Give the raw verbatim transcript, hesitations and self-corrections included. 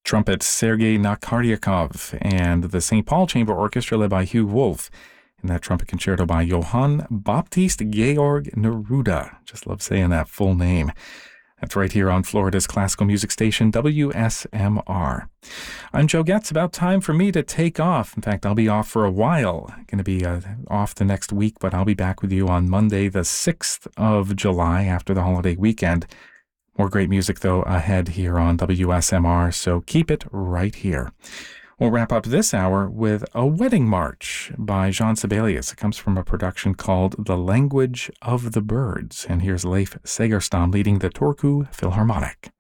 Trumpet, Sergei Nakardyakov, and the Saint Paul Chamber Orchestra led by Hugh Wolf. And that trumpet concerto by Johann Baptist Georg Neruda. Just love saying that full name. That's right here on Florida's classical music station, W S M R. I'm Joe Getz. About time for me to take off. In fact, I'll be off for a while. Going to be uh, off the next week, but I'll be back with you on Monday, the sixth of July, after the holiday weekend. More great music, though, ahead here on W S M R, so keep it right here. We'll wrap up this hour with a wedding march by Jean Sibelius. It comes from a production called The Language of the Birds. And here's Leif Segerstam leading the Turku Philharmonic.